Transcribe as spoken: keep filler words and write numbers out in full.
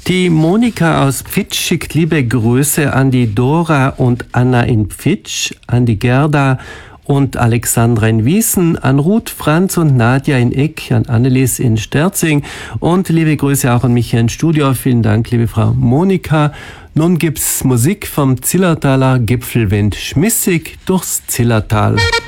Die Monika aus Pfitsch schickt liebe Grüße an die Dora und Anna in Pfitsch, an die Gerda und Alexandra in Wiesen, an Ruth, Franz und Nadja in Eck, an Annelies in Sterzing und liebe Grüße auch an mich hier im Studio. Vielen Dank, liebe Frau Monika. Nun gibt's Musik vom Zillertaler Gipfelwind, schmissig durchs Zillertal.